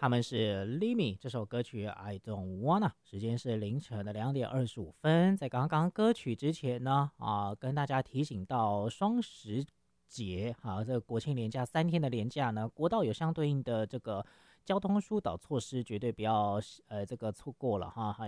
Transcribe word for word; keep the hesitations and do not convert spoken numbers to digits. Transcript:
他们是 Limi 这首歌曲 I Don't Wanna， 时间是凌晨的两点二十五分。在刚刚歌曲之前呢，啊，跟大家提醒到双十节啊，这个国庆连假三天的连假呢，国道有相对应的这个交通疏导措施，绝对不要呃这个错过了哈。